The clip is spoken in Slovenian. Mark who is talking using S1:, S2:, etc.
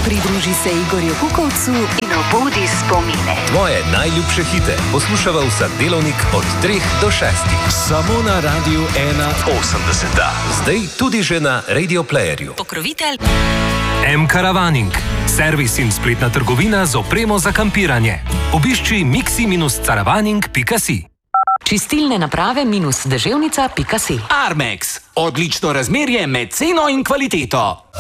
S1: Pridruži se Igorju Kukovcu in obudi spomine.
S2: Tvoje najljubše hite poslušava vsak delovnik od 3 do 6.
S3: Samo na Radiu 81.
S2: Zdaj tudi že na Radio Playerju.
S1: Pokrovitelj
S4: M-Caravaning. Servis in spletna trgovina z opremo za kampiranje. Obišči mixi-caravaning.si.
S1: Čistilne naprave -deževnica.si.
S5: Armex. Odlično razmerje med ceno in kvaliteto.